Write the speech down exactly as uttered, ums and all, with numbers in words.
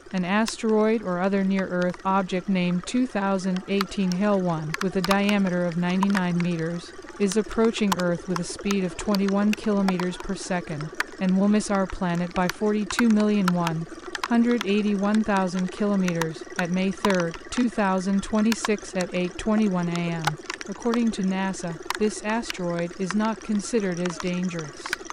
An asteroid or other near-Earth object named two thousand eighteen Hale one, with a diameter of ninety-nine meters, is approaching Earth with a speed of twenty-one kilometers per second, and will miss our planet by forty-two million one hundred eighty-one thousand kilometers at May third, two thousand twenty-six at eight twenty-one a m According to NASA, this asteroid is not considered as dangerous.